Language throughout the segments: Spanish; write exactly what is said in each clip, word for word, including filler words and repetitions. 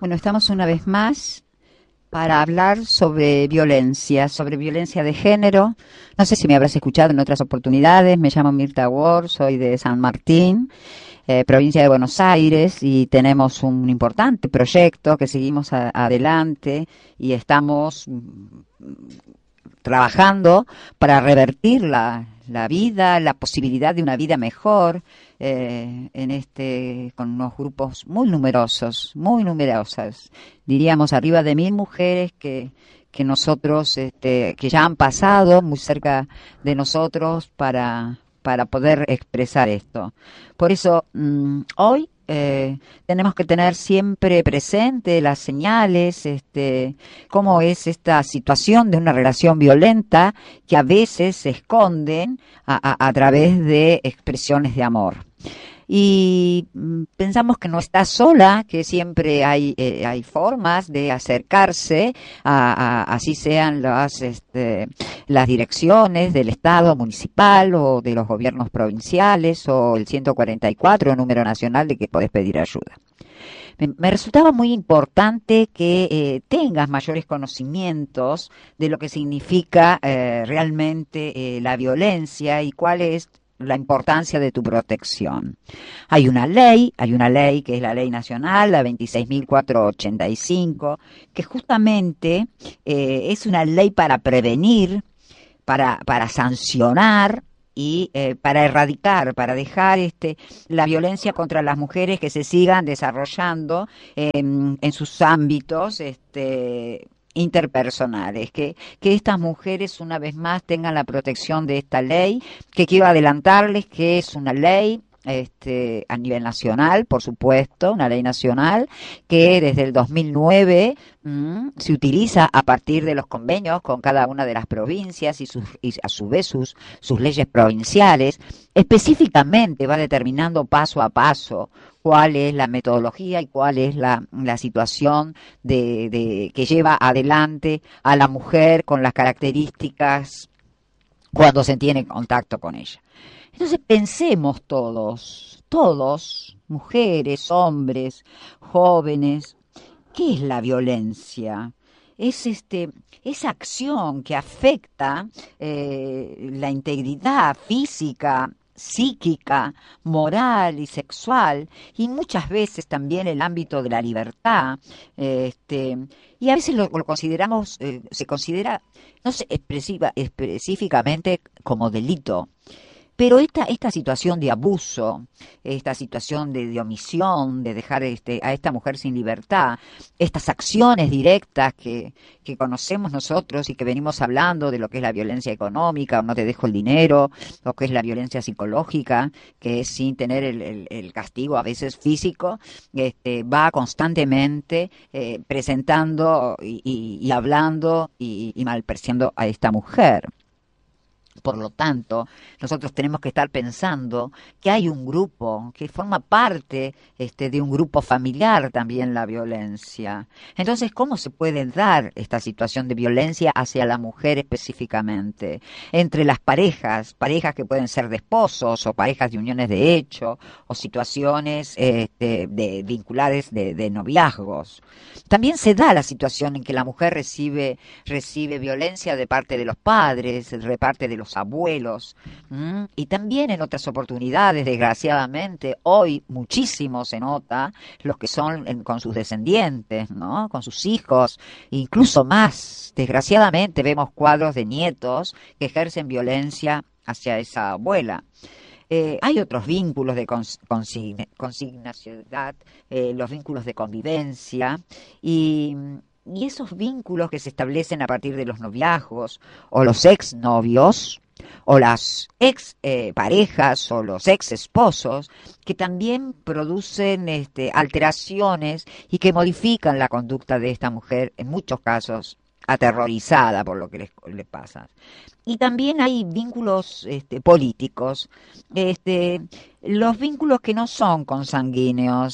Bueno, estamos una vez más para hablar sobre violencia, sobre violencia de género. No sé si me habrás escuchado en otras oportunidades. Me llamo Mirta Ward, soy de San Martín, eh, provincia de Buenos Aires, y tenemos un importante proyecto que seguimos a, adelante y estamos trabajando para revertir la, la vida, la posibilidad de una vida mejor eh, en este con unos grupos muy numerosos, muy numerosos, diríamos arriba de mil mujeres que que nosotros este, que ya han pasado muy cerca de nosotros para para poder expresar esto. Por eso mmm, hoy Eh, tenemos que tener siempre presente las señales, este, cómo es esta situación de una relación violenta que a veces se esconden a, a, a través de expresiones de amor. Y mm, pensamos que no está sola, que siempre hay eh, hay formas de acercarse a, a así sean las este, las direcciones del Estado municipal o de los gobiernos provinciales o el ciento cuarenta y cuatro, número nacional de que podés pedir ayuda. Me, me resultaba muy importante que eh, tengas mayores conocimientos de lo que significa eh, realmente eh, la violencia y cuál es la importancia de tu protección. Hay una ley, hay una ley que es la ley nacional, la veintiséis mil cuatrocientos ochenta y cinco, que justamente eh, es una ley para prevenir, para, para sancionar y eh, para erradicar, para dejar este, la violencia contra las mujeres que se sigan desarrollando en, en sus ámbitos este, interpersonales, que, que estas mujeres una vez más tengan la protección de esta ley, que quiero adelantarles que es una ley este, a nivel nacional, por supuesto, una ley nacional que desde el dos mil nueve mmm, se utiliza a partir de los convenios con cada una de las provincias y, sus, y a su vez sus, sus leyes provinciales. Específicamente va determinando paso a paso cuál es la metodología y cuál es la, la situación de, de, que lleva adelante a la mujer con las características cuando se tiene contacto con ella. Entonces pensemos todos, todos, mujeres, hombres, jóvenes, ¿qué es la violencia? Es este, esa acción que afecta eh, la integridad física, psíquica, moral y sexual, y muchas veces también el ámbito de la libertad, este, y a veces lo, lo consideramos, eh, se considera, no sé, expresiva, específicamente como delito. Pero esta, esta situación de abuso, esta situación de, de omisión, de dejar este, a esta mujer sin libertad, estas acciones directas que, que conocemos nosotros y que venimos hablando de lo que es la violencia económica, o no te dejo el dinero, lo que es la violencia psicológica, que es sin tener el, el, el castigo a veces físico, este, va constantemente eh, presentando y, y, y hablando y, y malpareciendo a esta mujer. Por lo tanto, nosotros tenemos que estar pensando que hay un grupo que forma parte este, de un grupo familiar también la violencia. Entonces, ¿cómo se puede dar esta situación de violencia hacia la mujer específicamente? Entre las parejas, parejas que pueden ser de esposos o parejas de uniones de hecho o situaciones este, de, vinculares de, de noviazgos. También se da la situación en que la mujer recibe, recibe violencia de parte de los padres, de parte de los abuelos, ¿m? Y también en otras oportunidades, desgraciadamente, hoy muchísimo se nota los que son en, con sus descendientes, ¿no? Con sus hijos, incluso más. Desgraciadamente vemos cuadros de nietos que ejercen violencia hacia esa abuela. Eh, hay otros vínculos de cons consign consignacionalidad, eh, los vínculos de convivencia y, y esos vínculos que se establecen a partir de los noviazgos o los exnovios o las ex eh, parejas o los ex esposos que también producen este, alteraciones y que modifican la conducta de esta mujer, en muchos casos aterrorizada por lo que le, le pasa. Y también hay vínculos este, políticos, este, los vínculos que no son consanguíneos.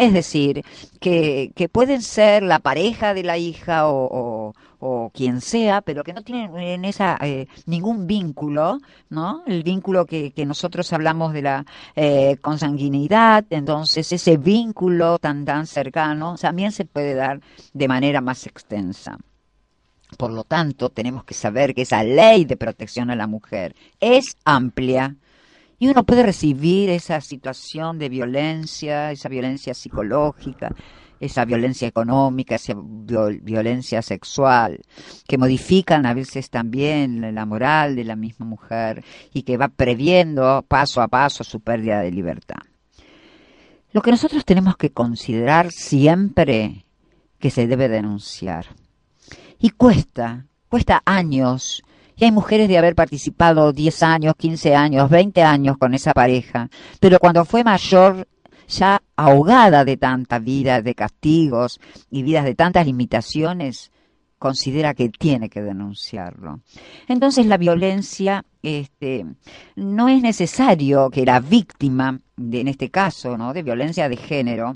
Es decir, que, que pueden ser la pareja de la hija o, o, o quien sea, pero que no tienen en esa eh, ningún vínculo, ¿no? El vínculo que, que nosotros hablamos de la eh, consanguinidad, entonces ese vínculo tan tan cercano también se puede dar de manera más extensa. Por lo tanto, tenemos que saber que esa ley de protección a la mujer es amplia. Y uno puede recibir esa situación de violencia, esa violencia psicológica, esa violencia económica, esa viol- violencia sexual, que modifican a veces también la moral de la misma mujer y que va previendo paso a paso su pérdida de libertad. Lo que nosotros tenemos que considerar siempre que se debe denunciar. Y cuesta, cuesta años. Y hay mujeres de haber participado diez años, quince años, veinte años con esa pareja, pero cuando fue mayor, ya ahogada de tanta vida, de castigos y vidas de tantas limitaciones, considera que tiene que denunciarlo. Entonces la violencia, este, no es necesario que la víctima, de, en este caso, ¿no?, de violencia de género,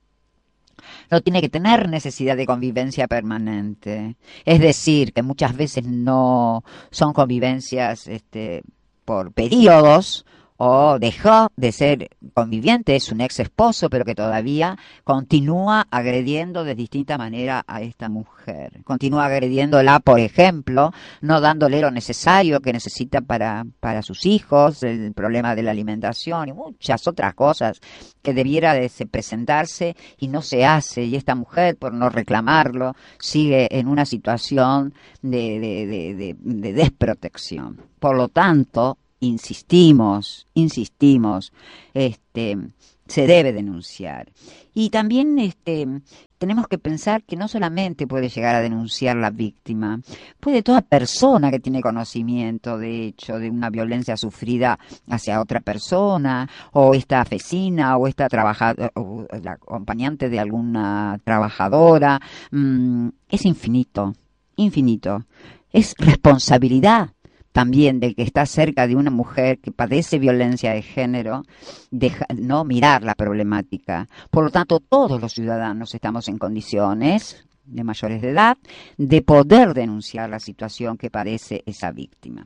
no tiene que tener necesidad de convivencia permanente. Es decir, que muchas veces no son convivencias este, por periodos, o dejó de ser conviviente, es un ex esposo, pero que todavía continúa agrediendo de distinta manera a esta mujer. Continúa agrediéndola, por ejemplo, no dándole lo necesario que necesita para, para sus hijos, el problema de la alimentación y muchas otras cosas que debiera de presentarse y no se hace. Y esta mujer, por no reclamarlo, sigue en una situación de, de, de, de, de desprotección. Por lo tanto, insistimos, insistimos, este, se debe denunciar. Y también este, tenemos que pensar que no solamente puede llegar a denunciar la víctima, puede toda persona que tiene conocimiento, de hecho, de una violencia sufrida hacia otra persona, o esta vecina, o esta trabajadora, o la acompañante de alguna trabajadora, mmm, es infinito, infinito. Es responsabilidad también del que está cerca de una mujer que padece violencia de género, deja, no mirar la problemática. Por lo tanto, todos los ciudadanos estamos en condiciones, de mayores de edad, de poder denunciar la situación que padece esa víctima.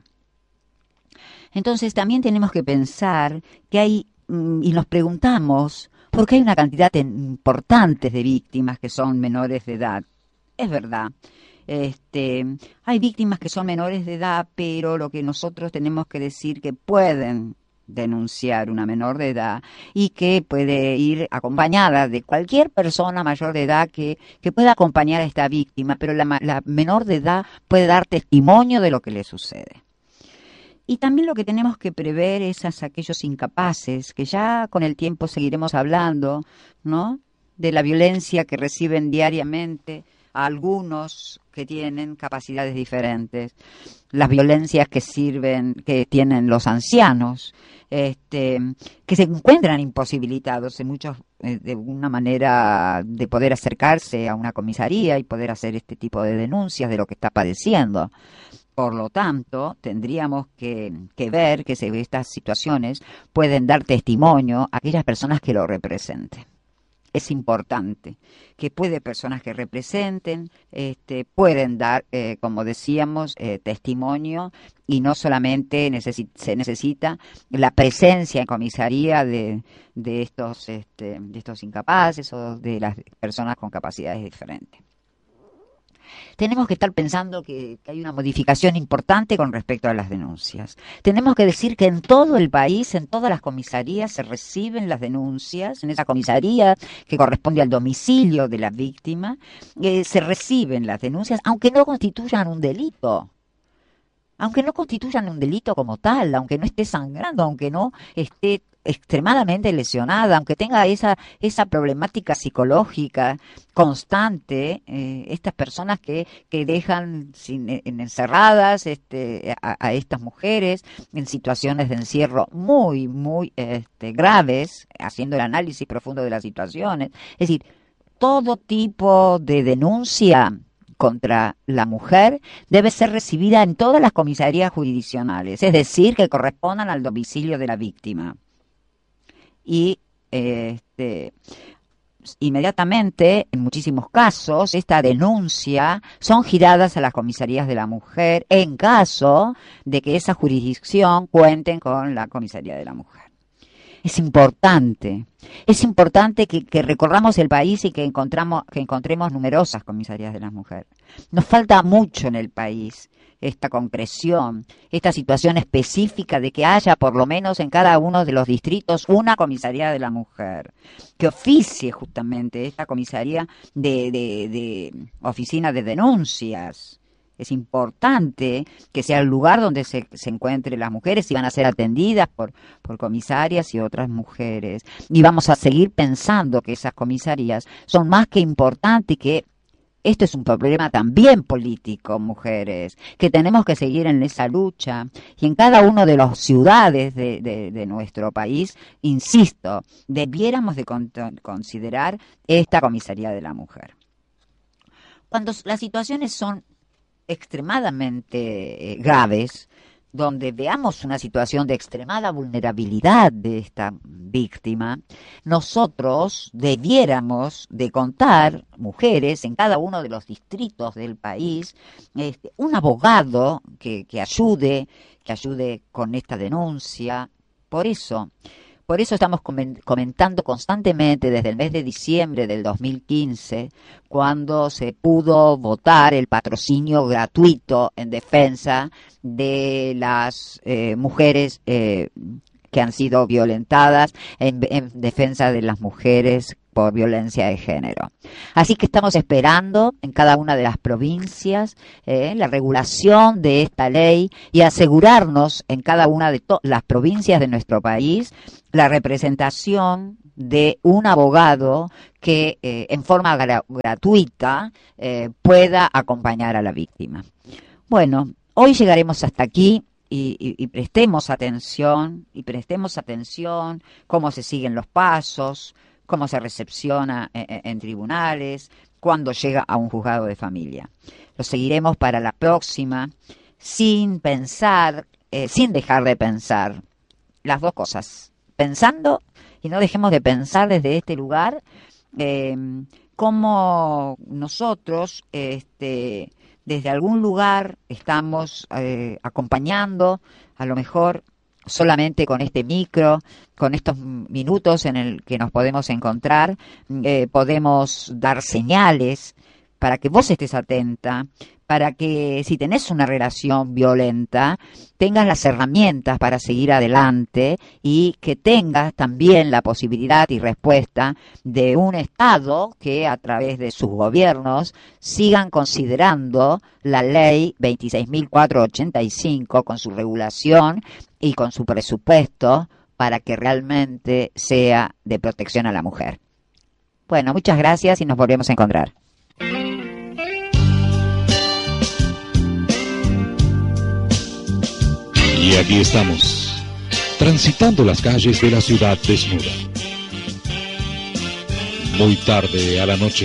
Entonces, también tenemos que pensar que hay, y nos preguntamos, ¿por qué hay una cantidad importante de víctimas que son menores de edad? Es verdad. Este, hay víctimas que son menores de edad, pero lo que nosotros tenemos que decir que pueden denunciar una menor de edad y que puede ir acompañada de cualquier persona mayor de edad que, que pueda acompañar a esta víctima, pero la, la menor de edad puede dar testimonio de lo que le sucede. Y también lo que tenemos que prever es a aquellos incapaces, que ya con el tiempo seguiremos hablando, ¿no?, de la violencia que reciben diariamente a algunos que tienen capacidades diferentes, las violencias que sirven, que tienen los ancianos, este, que se encuentran imposibilitados en muchos, eh, de una manera de poder acercarse a una comisaría y poder hacer este tipo de denuncias de lo que está padeciendo. Por lo tanto, tendríamos que, que ver que se, estas situaciones pueden dar testimonio a aquellas personas que lo representen. Es importante que puede personas que representen, este, pueden dar, eh, como decíamos, eh, testimonio, y no solamente necesi- se necesita la presencia en comisaría de, de, estos, este, de estos incapaces o de las personas con capacidades diferentes. Tenemos que estar pensando que, que hay una modificación importante con respecto a las denuncias. Tenemos que decir que en todo el país, en todas las comisarías, se reciben las denuncias. En esa comisaría que corresponde al domicilio de la víctima, eh, se reciben las denuncias, aunque no constituyan un delito. Aunque no constituyan un delito como tal, aunque no esté sangrando, aunque no esté extremadamente lesionada, aunque tenga esa esa problemática psicológica constante, eh, estas personas que, que dejan sin, en, encerradas este, a, a estas mujeres en situaciones de encierro muy, muy este, graves, haciendo el análisis profundo de las situaciones. Es decir, todo tipo de denuncia contra la mujer debe ser recibida en todas las comisarías jurisdiccionales, es decir, que correspondan al domicilio de la víctima. Y este, inmediatamente, en muchísimos casos, esta denuncia son giradas a las comisarías de la mujer en caso de que esa jurisdicción cuenten con la comisaría de la mujer. Es importante, es importante que, que recorramos el país y que, encontramos, que encontremos numerosas comisarías de la mujer. Nos falta mucho en el país esta concreción, esta situación específica de que haya por lo menos en cada uno de los distritos una comisaría de la mujer, que oficie justamente esta comisaría de, de, de oficina de denuncias. Es importante que sea el lugar donde se, se encuentren las mujeres y van a ser atendidas por, por comisarias y otras mujeres. Y vamos a seguir pensando que esas comisarías son más que importantes y que esto es un problema también político, mujeres, que tenemos que seguir en esa lucha. Y en cada una de las ciudades de, de, de nuestro país, insisto, debiéramos de con, considerar esta comisaría de la mujer. Cuando las situaciones son extremadamente eh, graves, donde veamos una situación de extremada vulnerabilidad de esta víctima, nosotros debiéramos de contar, mujeres, en cada uno de los distritos del país, este, un abogado que, que ayude, que ayude con esta denuncia. Por eso, por eso estamos comentando constantemente desde el mes de diciembre del dos mil quince, cuando se pudo votar el patrocinio gratuito en defensa de las eh, mujeres eh, que han sido violentadas, en, en defensa de las mujeres por violencia de género. Así que estamos esperando en cada una de las provincias eh, la regulación de esta ley y asegurarnos en cada una de las provincias de nuestro país la representación de un abogado que eh, en forma gra- gratuita eh, pueda acompañar a la víctima. Bueno, hoy llegaremos hasta aquí. Y, y, y prestemos atención, y prestemos atención cómo se siguen los pasos, cómo se recepciona en, en tribunales, cuándo llega a un juzgado de familia. Lo seguiremos para la próxima, sin pensar, eh, sin dejar de pensar las dos cosas, pensando y no dejemos de pensar desde este lugar eh, cómo nosotros, este, desde algún lugar estamos eh, acompañando, a lo mejor solamente con este micro, con estos minutos en el que nos podemos encontrar, eh, podemos dar señales para que vos estés atenta, para que si tenés una relación violenta, tengas las herramientas para seguir adelante y que tengas también la posibilidad y respuesta de un Estado que a través de sus gobiernos sigan considerando la ley veintiséis mil cuatrocientos ochenta y cinco con su regulación y con su presupuesto para que realmente sea de protección a la mujer. Bueno, muchas gracias y nos volvemos a encontrar. Y aquí estamos, transitando las calles de la ciudad desnuda. Muy tarde a la noche,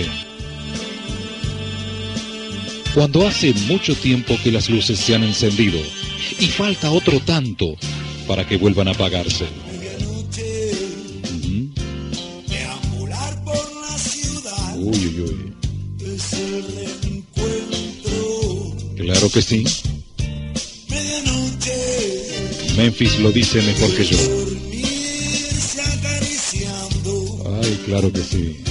cuando hace mucho tiempo que las luces se han encendido y falta otro tanto para que vuelvan a apagarse. Uh-huh. Deambular por la ciudad. Uy, uy, uy. Es el reencuentro. Claro que sí. Medianoche. Memphis lo dice mejor que yo. Dormirse acariciando. Ay, claro que sí.